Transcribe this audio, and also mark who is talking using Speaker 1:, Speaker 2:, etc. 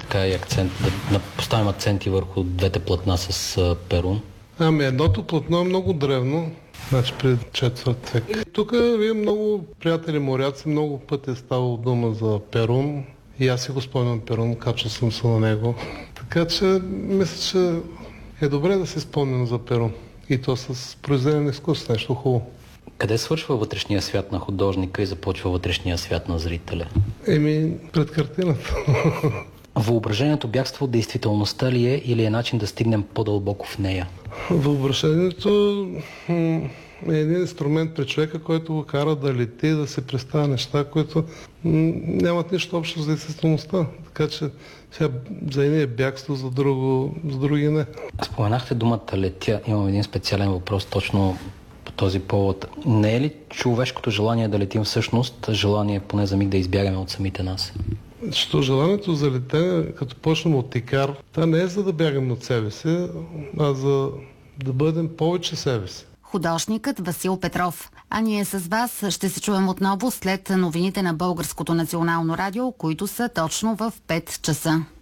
Speaker 1: така и акцент, да поставим акценти върху двете платна с перун?
Speaker 2: Едното платно е много древно, значи пред четвърт век. Тук вие много приятели моряци, много пъти е ставало дума за перун. И аз си го спомням перун, качвал съм се на него. Така че мисля, че е добре да се спомним за перун. И то с произведен изкуство, нещо хубаво.
Speaker 1: Къде свършва вътрешния свят на художника и започва вътрешния свят на зрителя?
Speaker 2: Пред картината.
Speaker 1: Въображението бягство от действителността ли е или е начин да стигнем по-дълбоко в нея?
Speaker 2: Въображението е един инструмент при човека, който го кара да лети, да се представя неща, които нямат нищо общо с действителността. Така че сега за едни е бягство, за други не.
Speaker 1: Споменахте думата летя. Имам един специален въпрос точно по този повод. Не е ли човешкото желание да летим всъщност желание поне за миг да избягаме от самите нас?
Speaker 2: Защото желанието за летене, като почнем от икар, това не е за да бягаме от себе си, а за да бъдем повече себе си.
Speaker 3: Художникът Васил Петров. А ние с вас ще се чуем отново след новините на Българското национално радио, които са точно в 5 часа.